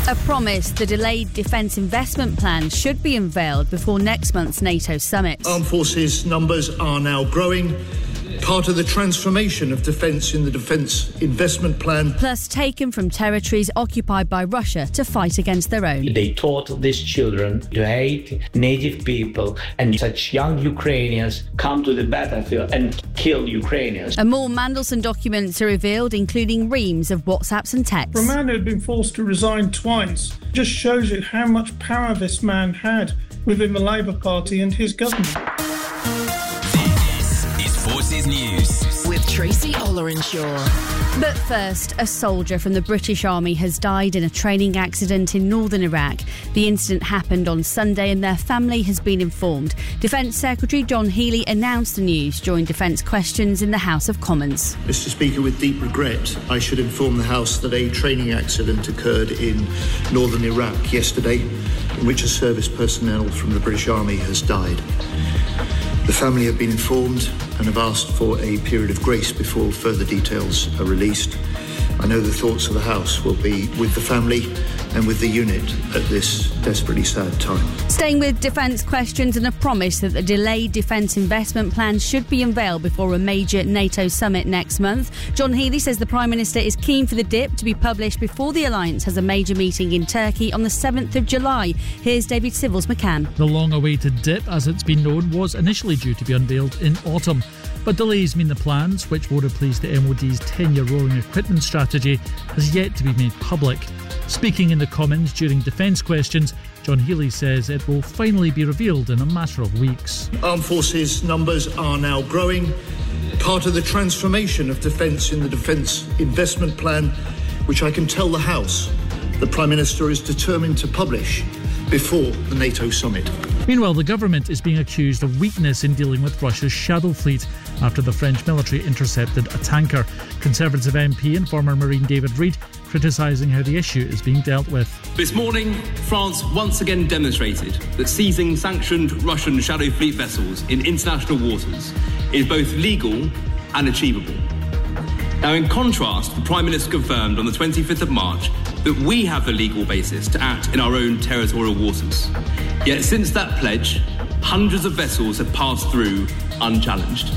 A promise: the delayed defence investment plan should be unveiled before next month's NATO summit. Armed forces numbers are now growing. Part of the transformation of defence in the defence investment plan. Plus, taken from territories occupied by Russia to fight against their own. They taught these children to hate native people, and such young Ukrainians come to the battlefield and kill Ukrainians. And more Mandelson documents are revealed, including reams of WhatsApps and texts. For a man who had been forced to resign twice, just shows you how much power this man had within the Labour Party and his government. Forces News with Tracy Ollerenshaw. But first, a soldier from the British Army has died in a training accident in northern Iraq. The incident happened on Sunday and their family has been informed. Defence Secretary John Healey announced the news during Defence Questions in the House of Commons. Mr. Speaker, with deep regret, I should inform the House that a training accident occurred in northern Iraq yesterday, in which a service personnel from the British Army has died. The family have been informed and have asked for a period of grace before further details are released. I know the thoughts of the House will be with the family and with the unit at this desperately sad time. Staying with Defence Questions and a promise that the delayed defence investment plan should be unveiled before a major NATO summit next month, John Healey says the Prime Minister is keen for the DIP to be published before the alliance has a major meeting in Turkey on the 7th of July. Here's David Civils McCann. The long-awaited DIP, as it's been known, was initially due to be unveiled in autumn. But delays mean the plans, which will replace the MOD's 10-year rolling equipment strategy, has yet to be made public. Speaking in the Commons during Defence Questions, John Healey says it will finally be revealed in a matter of weeks. Armed forces numbers are now growing. Part of the transformation of defence in the defence investment plan, which I can tell the House the Prime Minister is determined to publish before the NATO summit. Meanwhile, the government is being accused of weakness in dealing with Russia's shadow fleet after the French military intercepted a tanker. Conservative MP and former Marine David Reid criticising how the issue is being dealt with. This morning, France once again demonstrated that seizing sanctioned Russian shadow fleet vessels in international waters is both legal and achievable. Now, in contrast, the Prime Minister confirmed on the 25th of March that we have the legal basis to act in our own territorial waters. Yet since that pledge, hundreds of vessels have passed through unchallenged.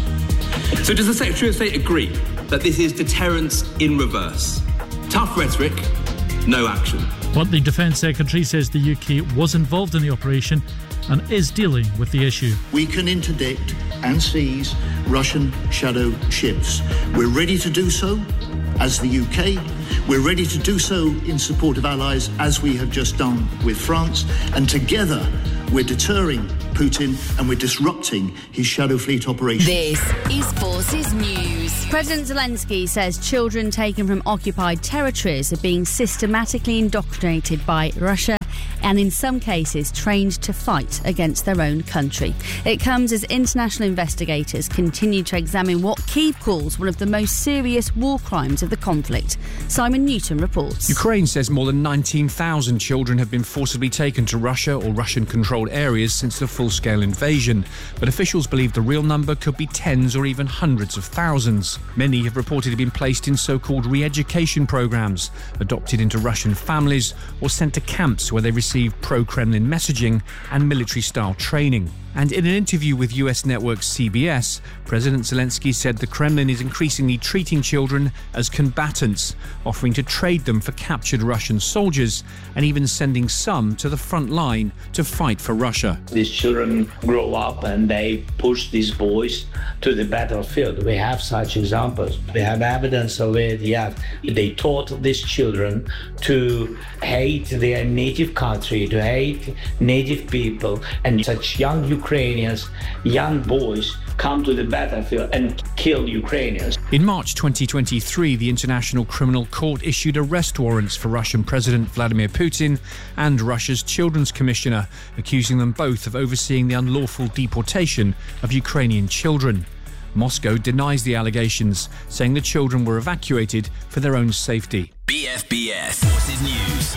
So does the Secretary of State agree that this is deterrence in reverse? Tough rhetoric, no action. What the Defence Secretary says the UK was involved in the operation and is dealing with the issue. We can interdict and seize Russian shadow ships. We're ready to do so as the UK. We're ready to do so in support of allies, as we have just done with France. And together, we're deterring Putin and we're disrupting his shadow fleet operation. This is Forces News. President Zelensky says children taken from occupied territories are being systematically indoctrinated by Russia and in some cases trained to fight against their own country. It comes as international investigators continue to examine what Kyiv calls one of the most serious war crimes of the conflict. Simon Newton reports. Ukraine says more than 19,000 children have been forcibly taken to Russia or Russian-controlled areas since the full-scale invasion, but officials believe the real number could be tens or even hundreds of thousands. Many have reportedly been placed in so-called re-education programs, adopted into Russian families or sent to camps where they receive pro-Kremlin messaging and military-style training. And in an interview with US network CBS, President Zelensky said the Kremlin is increasingly treating children as combatants, offering to trade them for captured Russian soldiers and even sending some to the front line to fight for Russia. These children grow up and they push these boys to the battlefield. We have such examples. We have evidence of it, yeah. They taught these children to hate their native country, to hate native people, and such young Ukrainians, young boys, come to the battlefield and kill Ukrainians. In March 2023, the International Criminal Court issued arrest warrants for Russian President Vladimir Putin and Russia's Children's Commissioner, accusing them both of overseeing the unlawful deportation of Ukrainian children. Moscow denies the allegations, saying the children were evacuated for their own safety. BFBS Forces News.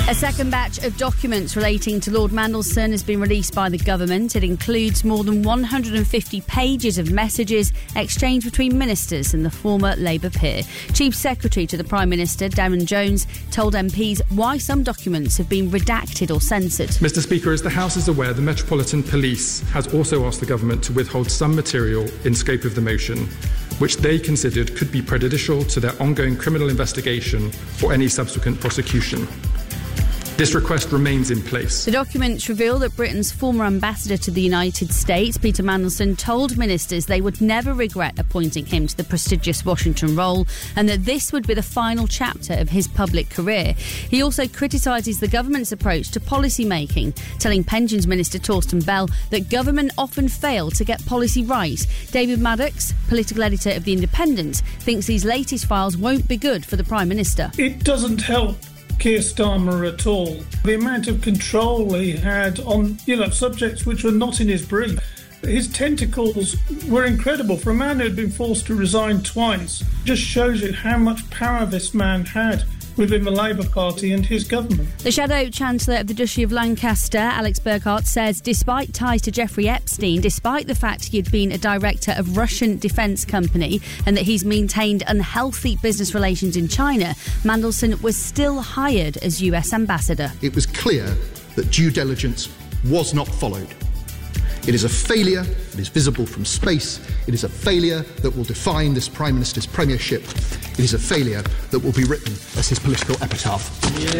A second batch of documents relating to Lord Mandelson has been released by the government. It includes more than 150 pages of messages exchanged between ministers and the former Labour peer. Chief Secretary to the Prime Minister, Darren Jones, told MPs why some documents have been redacted or censored. Mr. Speaker, as the House is aware, the Metropolitan Police has also asked the government to withhold some material in scope of the motion, which they considered could be prejudicial to their ongoing criminal investigation or any subsequent prosecution. This request remains in place. The documents reveal that Britain's former ambassador to the United States, Peter Mandelson, told ministers they would never regret appointing him to the prestigious Washington role and that this would be the final chapter of his public career. He also criticises the government's approach to policy making, telling Pensions Minister Torsten Bell that government often fail to get policy right. David Maddox, political editor of The Independent, thinks these latest files won't be good for the Prime Minister. It doesn't help Keir Starmer at all. The amount of control he had on, subjects which were not in his brief. His tentacles were incredible. For a man who had been forced to resign twice, just shows you how much power this man had within the Labour Party and his government. The Shadow Chancellor of the Duchy of Lancaster, Alex Burkhardt, says despite ties to Jeffrey Epstein, despite the fact he had been a director of Russian defence company and that he's maintained unhealthy business relations in China, Mandelson was still hired as US ambassador. It was clear that due diligence was not followed. It is a failure that is visible from space. It is a failure that will define this Prime Minister's premiership. It is a failure that will be written as his political epitaph.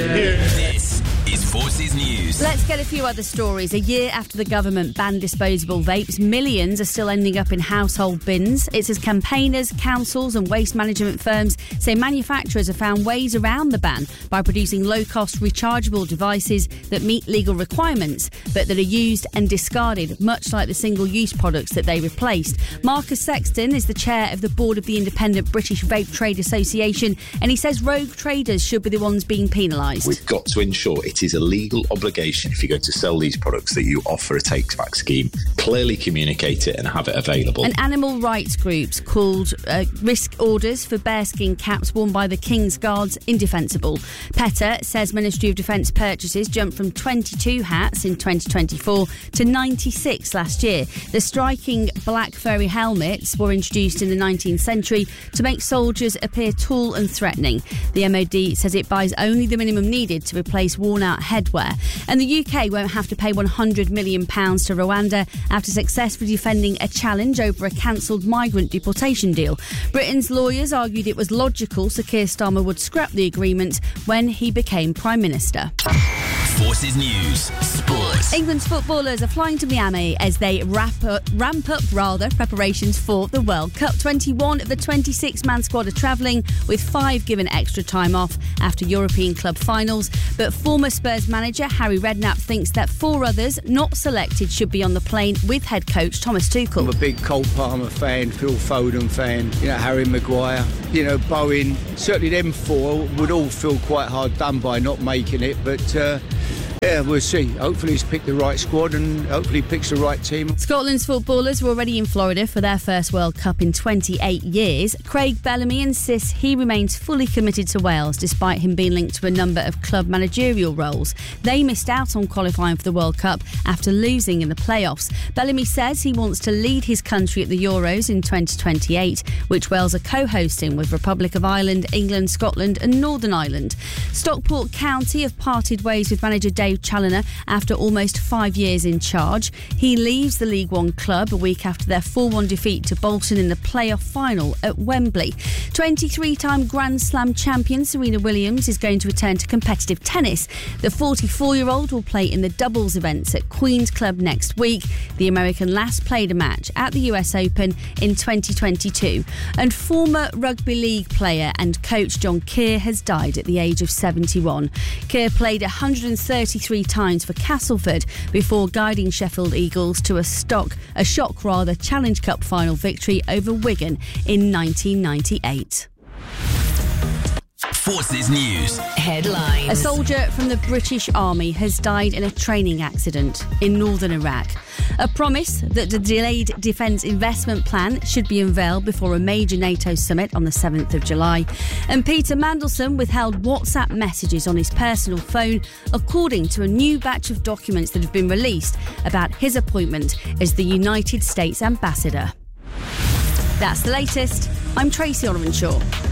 This is Forces News. Let's get a few other stories. A year after the government banned disposable vapes, millions are still ending up in household bins. It's as campaigners, councils and waste management firms say manufacturers have found ways around the ban by producing low-cost rechargeable devices that meet legal requirements but that are used and discarded, much like the single-use products that they replaced. Marcus Sexton is the chair of the board of the Independent British Vape Trade Association, and he says rogue traders should be the ones being penalised. We've got to ensure it is a legal obligation if you're going to sell these products that you offer a take-back scheme, clearly communicate it and have it available. And animal rights groups called risk orders for bearskin caps worn by the King's Guards indefensible. PETA says Ministry of Defence purchases jumped from 22 hats in 2024 to 96 last year. The striking black furry helmets were introduced in the 19th century to make soldiers appear tall and threatening. The MOD says it buys only the minimum needed to replace worn-out headwear. And the UK won't have to pay £100 million to Rwanda after successfully defending a challenge over a cancelled migrant deportation deal. Britain's lawyers argued it was logical Sir Keir Starmer would scrap the agreement when he became Prime Minister. Forces News Sports. England's footballers are flying to Miami as they ramp up preparations for the World Cup. 21 of the 26-man squad are travelling, with 5 given extra time off after European club finals. But former Spurs manager Harry Redknapp thinks that 4 others not selected should be on the plane with head coach Thomas Tuchel. I'm a big Cole Palmer fan, Phil Foden fan, Harry Maguire, Bowen. Certainly them 4 would all feel quite hard done by not making it, but yeah, we'll see. Hopefully he's picked the right squad and hopefully picks the right team. Scotland's footballers were already in Florida for their first World Cup in 28 years. Craig Bellamy insists he remains fully committed to Wales despite him being linked to a number of club managerial roles. They missed out on qualifying for the World Cup after losing in the playoffs. Bellamy says he wants to lead his country at the Euros in 2028, which Wales are co-hosting with Republic of Ireland, England, Scotland and Northern Ireland. Stockport County have parted ways with manager Dave Challoner after almost 5 years in charge. He leaves the League One club a week after their 4-1 defeat to Bolton in the playoff final at Wembley. 23-time Grand Slam champion Serena Williams is going to return to competitive tennis. The 44-year-old will play in the doubles events at Queen's Club next week. The American last played a match at the US Open in 2022. And former rugby league player and coach John Keir has died at the age of 71. Keir played 133 times for Castleford before guiding Sheffield Eagles to a shock Challenge Cup final victory over Wigan in 1998. Forces News. Headlines. A soldier from the British Army has died in a training accident in northern Iraq. A promise that the delayed defence investment plan should be unveiled before a major NATO summit on the 7th of July. And Peter Mandelson withheld WhatsApp messages on his personal phone, according to a new batch of documents that have been released about his appointment as the United States ambassador. That's the latest. I'm Tracy Ollerenshaw.